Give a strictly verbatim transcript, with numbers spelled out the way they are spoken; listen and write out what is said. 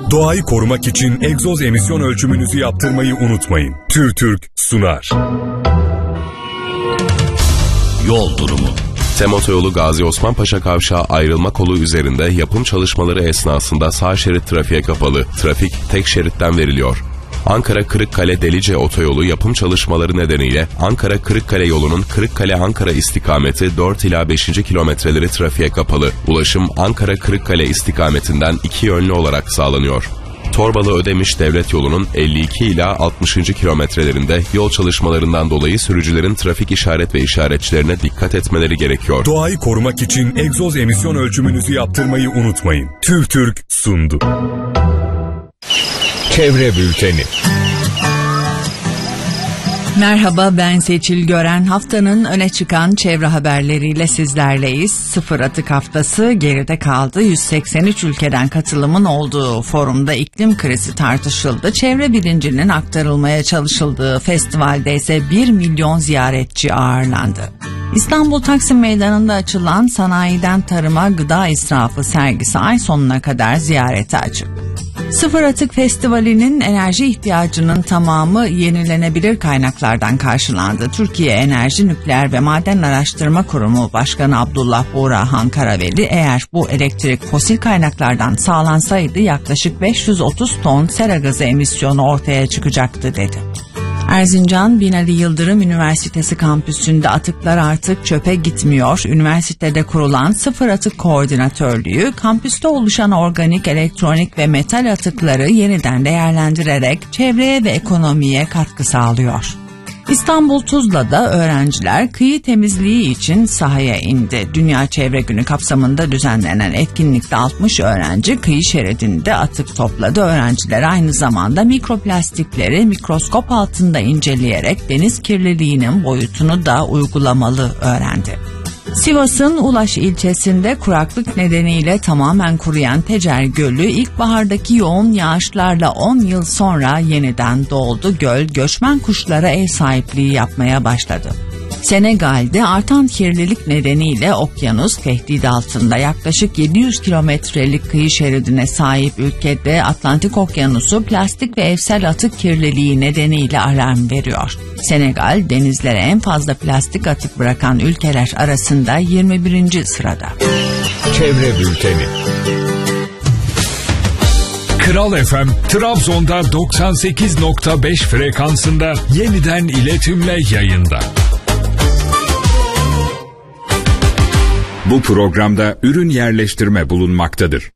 Doğayı korumak için egzoz emisyon ölçümünüzü yaptırmayı unutmayın. TÜRTÜRK sunar. Yol durumu. TEM Otoyolu Gazi Osman Paşa Kavşağı ayrılma kolu üzerinde yapım çalışmaları esnasında sağ şerit trafiğe kapalı. Trafik tek şeritten veriliyor. Ankara-Kırıkkale-Delice Otoyolu yapım çalışmaları nedeniyle Ankara-Kırıkkale yolunun Kırıkkale-Ankara istikameti dört ila beşinci kilometreleri trafiğe kapalı. Ulaşım Ankara-Kırıkkale istikametinden iki yönlü olarak sağlanıyor. Torbalı-Ödemiş Devlet Yolu'nun elli iki ila altmışıncı kilometrelerinde yol çalışmalarından dolayı sürücülerin trafik işaret ve işaretçilerine dikkat etmeleri gerekiyor. Doğayı korumak için egzoz emisyon ölçümünüzü yaptırmayı unutmayın. TÜRTÜRK sundu. Çevre Bülteni. Merhaba, ben Seçil Gören. Haftanın öne çıkan çevre haberleriyle sizlerleyiz. Sıfır atık haftası geride kaldı. yüz seksen üç ülkeden katılımın olduğu forumda iklim krizi tartışıldı. Çevre bilincinin aktarılmaya çalışıldığı festivalde ise bir milyon ziyaretçi ağırlandı. İstanbul Taksim Meydanı'nda açılan Sanayiden Tarıma Gıda İsrafı sergisi ay sonuna kadar ziyarete açık. Sıfır Atık Festivali'nin enerji ihtiyacının tamamı yenilenebilir kaynaklardan karşılandı. Türkiye Enerji Nükleer ve Maden Araştırma Kurumu Başkanı Abdullah Buğrahan Karaveli, eğer bu elektrik fosil kaynaklardan sağlansaydı yaklaşık beş yüz otuz ton sera gazı emisyonu ortaya çıkacaktı dedi. Erzincan Binali Yıldırım Üniversitesi kampüsünde atıklar artık çöpe gitmiyor. Üniversitede kurulan Sıfır Atık Koordinatörlüğü, kampüste oluşan organik, elektronik ve metal atıkları yeniden değerlendirerek çevreye ve ekonomiye katkı sağlıyor. İstanbul Tuzla'da öğrenciler kıyı temizliği için sahaya indi. Dünya Çevre Günü kapsamında düzenlenen etkinlikte altmış öğrenci kıyı şeridinde atık topladı. Öğrenciler aynı zamanda mikroplastikleri mikroskop altında inceleyerek deniz kirliliğinin boyutunu da uygulamalı öğrendi. Sivas'ın Ulaş ilçesinde kuraklık nedeniyle tamamen kuruyan Tecer Gölü ilkbahardaki yoğun yağışlarla on yıl sonra yeniden doldu. Göl göçmen kuşlara ev sahipliği yapmaya başladı. Senegal'de artan kirlilik nedeniyle okyanus tehdit altında. Yaklaşık yedi yüz kilometrelik kıyı şeridine sahip ülkede Atlantik Okyanusu plastik ve evsel atık kirliliği nedeniyle alarm veriyor. Senegal denizlere en fazla plastik atık bırakan ülkeler arasında yirmi birinci sırada. Çevre Bülteni. Kral F M, Trabzon'da doksan sekiz nokta beş frekansında yeniden iletimle yayında. Bu programda ürün yerleştirme bulunmaktadır.